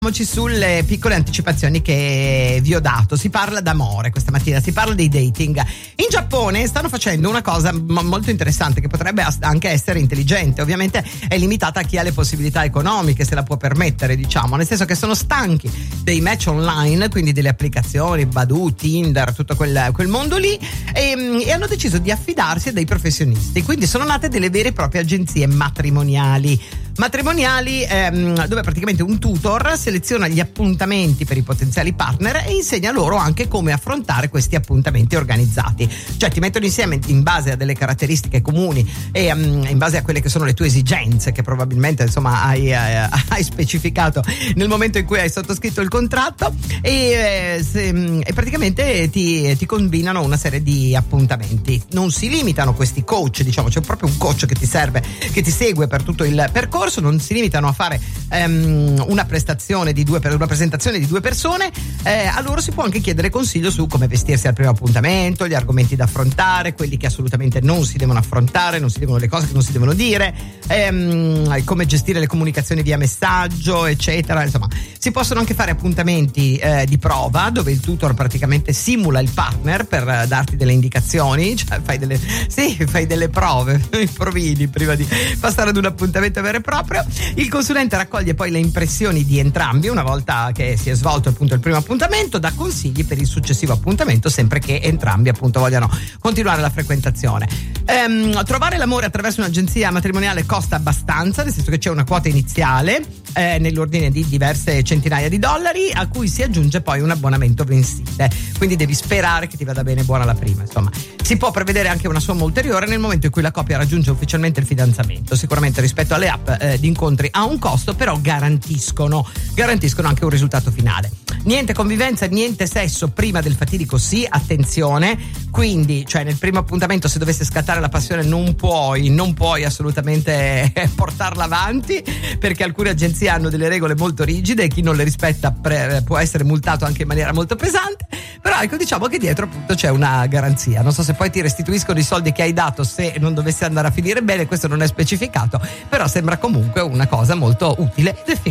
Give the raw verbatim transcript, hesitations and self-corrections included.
Sulle piccole anticipazioni che vi ho dato. Si parla d'amore questa mattina, si parla di dating. In Giappone stanno facendo una cosa m- molto interessante che potrebbe as- anche essere intelligente. Ovviamente è limitata a chi ha le possibilità economiche, se la può permettere, diciamo, nel senso che sono stanchi dei match online, quindi delle applicazioni Badoo, Tinder, tutto quel, quel mondo lì, e, e hanno deciso di affidarsi a dei professionisti. Quindi sono nate delle vere e proprie agenzie matrimoniali matrimoniali ehm, dove praticamente un tutor seleziona gli appuntamenti per i potenziali partner e insegna loro anche come affrontare questi appuntamenti organizzati. Cioè ti mettono insieme in base a delle caratteristiche comuni e um, in base a quelle che sono le tue esigenze, che probabilmente insomma hai, eh, hai specificato nel momento in cui hai sottoscritto il contratto, e, eh, se, e praticamente ti, ti combinano una serie di appuntamenti. Non si limitano questi coach, diciamo, c'è proprio un coach che ti serve, che ti segue per tutto il percorso. Non si limitano a fare um, una prestazione di due per una presentazione di due persone, eh, a loro si può anche chiedere consiglio su come vestirsi al primo appuntamento, gli argomenti da affrontare, quelli che assolutamente non si devono affrontare, non si devono le cose che non si devono dire, ehm, come gestire le comunicazioni via messaggio, eccetera. Insomma, si possono anche fare appuntamenti eh, di prova dove il tutor praticamente simula il partner per eh, darti delle indicazioni, cioè fai delle sì, fai delle prove, i provini prima di passare ad un appuntamento vero e proprio. Il consulente raccoglie poi le impressioni di entrambi una volta che si è svolto appunto il primo appuntamento, dà consigli per il successivo appuntamento, sempre che entrambi appunto vogliano continuare la frequentazione. Ehm, trovare l'amore attraverso un'agenzia matrimoniale costa abbastanza, nel senso che c'è una quota iniziale eh, nell'ordine di diverse centinaia di dollari, a cui si aggiunge poi un abbonamento mensile, quindi devi sperare che ti vada bene buona la prima. Insomma, si può prevedere anche una somma ulteriore nel momento in cui la coppia raggiunge ufficialmente il fidanzamento. Sicuramente rispetto alle app eh, di incontri ha un costo, però garantiscono garantiscono anche un risultato finale. Niente convivenza, niente sesso prima del fatidico sì, attenzione. Quindi, cioè nel primo appuntamento, se dovesse scattare la passione, non puoi non puoi assolutamente portarla avanti, perché alcune agenzie hanno delle regole molto rigide e chi non le rispetta pre- può essere multato anche in maniera molto pesante. Però ecco, diciamo che dietro appunto c'è una garanzia. Non so se poi ti restituiscono i soldi che hai dato se non dovesse andare a finire bene, questo non è specificato, però sembra comunque una cosa molto utile.